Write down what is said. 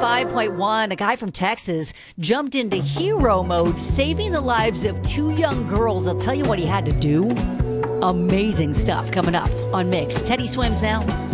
105.1, a guy from Texas jumped into hero mode, saving the lives of two young girls. I'll tell you what he had to do. Amazing stuff coming up on Mix. Teddy swims now.